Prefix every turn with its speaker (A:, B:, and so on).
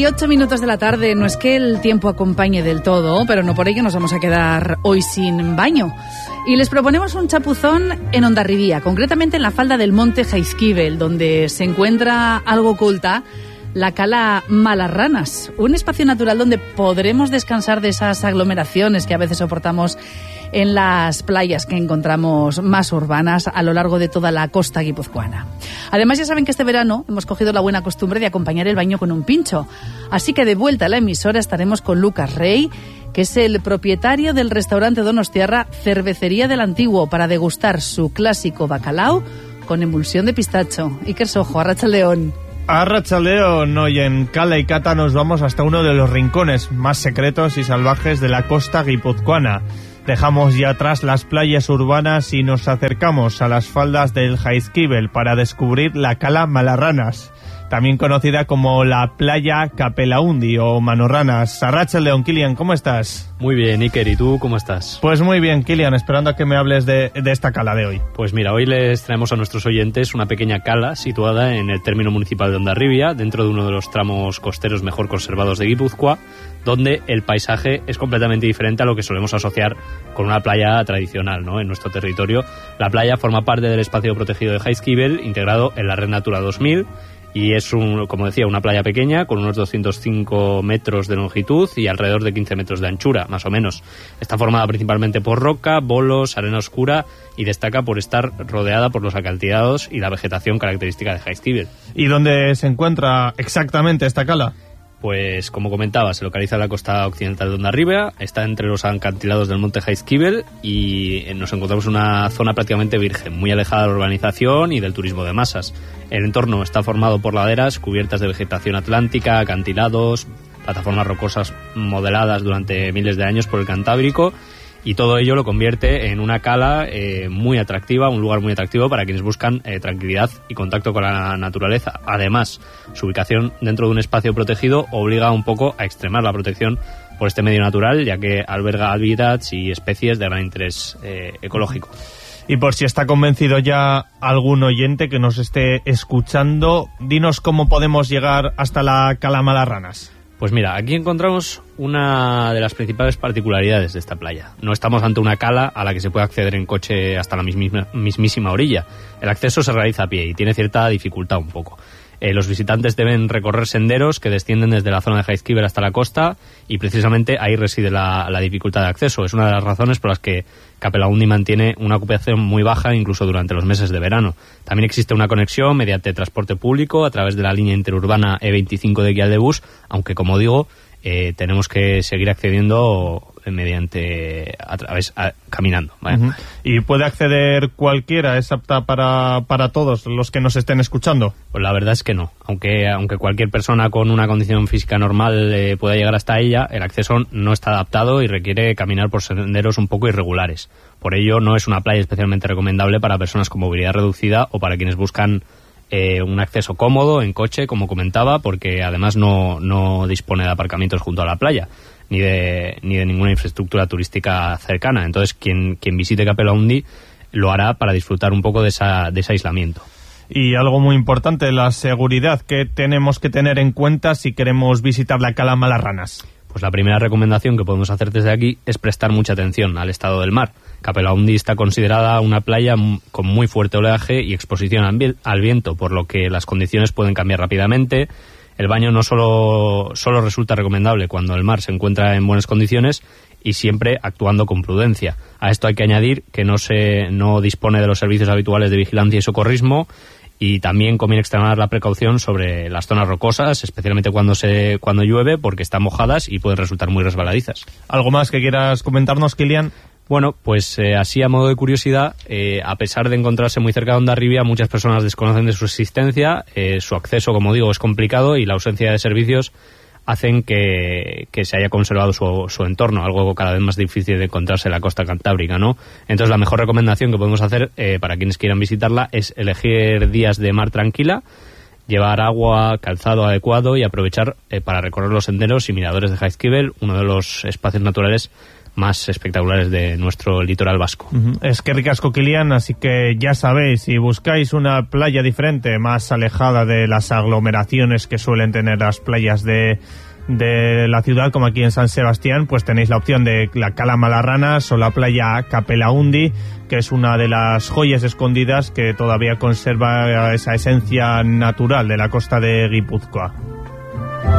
A: 8 minutos de la tarde. No es que el tiempo acompañe del todo, pero no por ello nos vamos a quedar hoy sin baño. Y les proponemos un chapuzón en Hondarribía, concretamente en la falda del monte Jaizkibel, donde se encuentra algo oculta, la cala Malarranas, un espacio natural donde podremos descansar de esas aglomeraciones que a veces soportamos en las playas que encontramos más urbanas a lo largo de toda la costa guipuzcoana. Además, ya saben que este verano hemos cogido la buena costumbre de acompañar el baño con un pincho. Así que de vuelta a la emisora estaremos con Lucas Rey, que es el propietario del restaurante Donostiarra Cervecería del Antiguo, para degustar su clásico bacalao con emulsión de pistacho. Iker Sojo, arratsaldeon.
B: Arratsaldeon, hoy en Cala y Cata nos vamos hasta uno de los rincones más secretos y salvajes de la costa guipuzcoana. Dejamos ya atrás las playas urbanas y nos acercamos a las faldas del Jaizkibel para descubrir la cala Malarranas, también conocida como la playa Capelaundi o Manorranas. Arratsaldeon, Kilian, ¿cómo estás?
C: Muy bien, Iker, ¿y tú cómo estás?
B: Pues muy bien, Kilian, esperando a que me hables de esta cala de hoy.
C: Pues mira, hoy les traemos a nuestros oyentes una pequeña cala situada en el término municipal de Hondarribia, dentro de uno de los tramos costeros mejor conservados de Guipúzcoa, donde el paisaje es completamente diferente a lo que solemos asociar con una playa tradicional, ¿no? En nuestro territorio, la playa forma parte del espacio protegido de Jaizkibel, integrado en la Red Natura 2000, y es, como decía, una playa pequeña con unos 205 metros de longitud y alrededor de 15 metros de anchura, más o menos. Está formada principalmente por roca, bolos, arena oscura y destaca por estar rodeada por los acantilados y la vegetación característica de Jaizkibel.
B: ¿Y dónde se encuentra exactamente esta cala?
C: Pues, como comentaba, se localiza en la costa occidental de Hondarribia, está entre los acantilados del monte Jaizkibel y nos encontramos en una zona prácticamente virgen, muy alejada de la urbanización y del turismo de masas. El entorno está formado por laderas cubiertas de vegetación atlántica, acantilados, plataformas rocosas modeladas durante miles de años por el Cantábrico, y todo ello lo convierte en una cala muy atractiva, un lugar muy atractivo para quienes buscan tranquilidad y contacto con la naturaleza. Además, su ubicación dentro de un espacio protegido obliga un poco a extremar la protección por este medio natural, ya que alberga hábitats y especies de gran interés ecológico.
B: Y por si está convencido ya algún oyente que nos esté escuchando, dinos cómo podemos llegar hasta la cala Malarranas.
C: Pues mira, aquí encontramos una de las principales particularidades de esta playa. No estamos ante una cala a la que se puede acceder en coche hasta la mismísima orilla. El acceso se realiza a pie y tiene cierta dificultad un poco. Los visitantes deben recorrer senderos que descienden desde la zona de Jaizkibel hasta la costa, y precisamente ahí reside la dificultad de acceso. Es una de las razones por las que Capelaundi mantiene una ocupación muy baja incluso durante los meses de verano. También existe una conexión mediante transporte público a través de la línea interurbana E25 de Guía de Bus, aunque, como digo, tenemos que seguir accediendo caminando, ¿vale? Uh-huh.
B: ¿Y puede acceder cualquiera? ¿Es apta para todos los que nos estén escuchando?
C: Pues la verdad es que no. Aunque cualquier persona con una condición física normal pueda llegar hasta ella, el acceso no está adaptado y requiere caminar por senderos un poco irregulares. Por ello, no es una playa especialmente recomendable para personas con movilidad reducida o para quienes buscan un acceso cómodo en coche, como comentaba, porque además no dispone de aparcamientos junto a la playa ni de ninguna infraestructura turística cercana. Entonces, quien visite Capelaundi lo hará para disfrutar un poco de ese aislamiento.
B: Y algo muy importante, la seguridad que tenemos que tener en cuenta si queremos visitar la cala Malarranas.
C: Pues la primera recomendación que podemos hacer desde aquí es prestar mucha atención al estado del mar. Capelaundi está considerada una playa con muy fuerte oleaje y exposición al viento, por lo que las condiciones pueden cambiar rápidamente. El baño no solo resulta recomendable cuando el mar se encuentra en buenas condiciones y siempre actuando con prudencia. A esto hay que añadir que no dispone de los servicios habituales de vigilancia y socorrismo, y también conviene extremar la precaución sobre las zonas rocosas, especialmente cuando llueve, porque están mojadas y pueden resultar muy resbaladizas.
B: ¿Algo más que quieras comentarnos, Kilian?
C: Bueno, pues así a modo de curiosidad, a pesar de encontrarse muy cerca de Hondarribia, muchas personas desconocen de su existencia. Su acceso, como digo, es complicado y la ausencia de servicios hacen que se haya conservado su entorno, algo cada vez más difícil de encontrarse en la costa cantábrica, ¿no? Entonces, la mejor recomendación que podemos hacer para quienes quieran visitarla es elegir días de mar tranquila, llevar agua, calzado adecuado y aprovechar para recorrer los senderos y miradores de Jaizkibel, uno de los espacios naturales más espectaculares de nuestro litoral vasco.
B: Es que ricasco, Kilian, así que ya sabéis, si buscáis una playa diferente, más alejada de las aglomeraciones que suelen tener las playas de la ciudad, como aquí en San Sebastián, pues tenéis la opción de la Cala Malarranas o la playa Capelaundi, que es una de las joyas escondidas que todavía conserva esa esencia natural de la costa de Guipúzcoa.